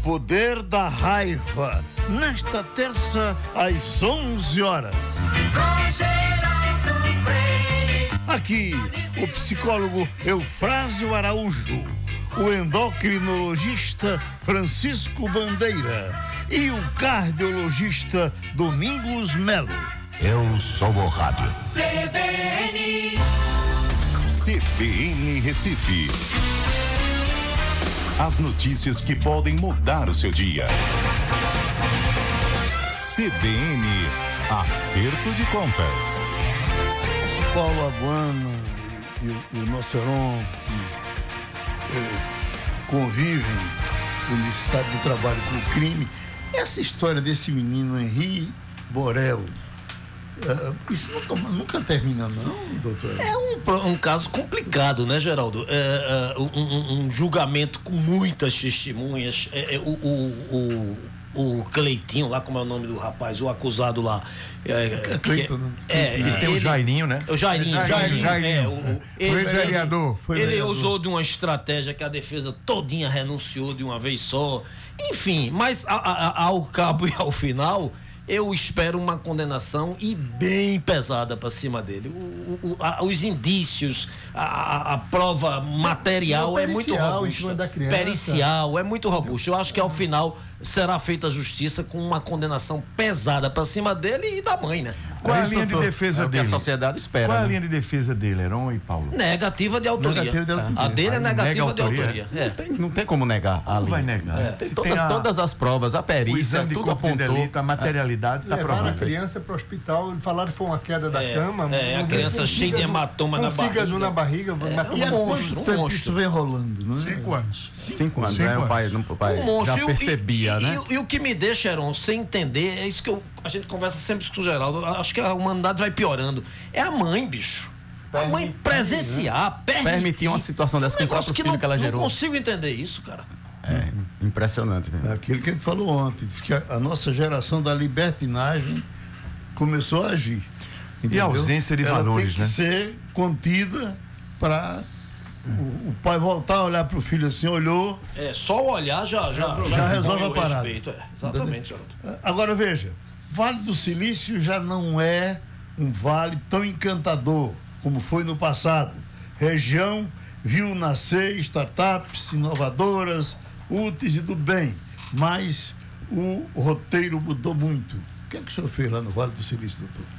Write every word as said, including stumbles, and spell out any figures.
Poder da Raiva, nesta terça, às onze horas. Aqui, o psicólogo Eufrásio Araújo, o endocrinologista Francisco Bandeira e o cardiologista Domingos Melo. Eu sou o rádio. C B N. C B N Recife. As notícias que podem mudar o seu dia. C B N Acerto de Contas. Nosso Paulo Abuano e, e o nosso Heron, que eh, convivem no estado de trabalho com o crime. Essa história desse menino Henri Borel, Uh, isso nunca, nunca termina, não, doutor? É um, um caso complicado, né, Geraldo? É, é, um, um, um julgamento com muitas testemunhas. É, é, o, o, o, o Cleitinho, lá, como é o nome do rapaz, o acusado lá. É, é Cleiton, né? É, e tem o Jairinho, né? O Jairinho, Jairinho, Jairinho. É, o, o, ele, foi vereador. Ele, Foi ele vereador. usou de uma estratégia que a defesa todinha renunciou de uma vez só. Enfim, mas a, a, ao cabo e ao final, eu espero uma condenação e bem pesada para cima dele. O, o, a, os indícios, a, a prova material é muito robusta. Pericial, é muito robusto. Eu acho que ao final será feita a justiça com uma condenação pesada para cima dele e da mãe, né? Qual é a linha de defesa é o que dele? a sociedade espera. Qual é a né? linha de defesa dele, Heron e Paulo? Negativa de autoria. Negativa de autoria. A dele é negativa Nega de autoria. autoria. É. Não, tem, não tem como negar. Não Ali. vai negar. É. Tem Se todas, tem a- todas as provas, a O perícia, exame de tudo corpo de apontou. delito, a materialidade está Levaram a provada. criança para o hospital, falaram que foi uma queda da É, cama. é, a um criança com cheia de fígado- hematoma com na fígado barriga. na barriga. É, matou um E há monstro, quanto um tempo monstro. isso vem rolando, não é? Cinco anos. Cinco anos, Cinco né? O pai, anos. não, o pai Um monstro. já E o- percebia, e, né? E, e, e o que me deixa, Heron, sem entender, é isso que eu, a gente conversa sempre com o Geraldo. Acho que a humanidade vai piorando. É a mãe, bicho. A mãe presenciar, permitir. Permitir uma situação dessa Esse com o próprio negócio filho não, que ela gerou. Não consigo entender isso, cara. É, impressionante. É aquilo que a gente falou ontem, disse que a, a nossa geração da libertinagem começou a agir. E a ausência de Ela valores, tem que né? ser contida para o, o pai voltar a olhar para o filho assim, olhou. É, só o olhar já, já, já, Já resolve impõe a o parada. respeito. É, exatamente, Geraldo. Agora veja, Vale do Silício já não é um vale tão encantador como foi no passado. Região viu nascer startups inovadoras, úteis e do bem, mas o roteiro mudou muito. O que é que o senhor fez lá no Vale do Silício, doutor?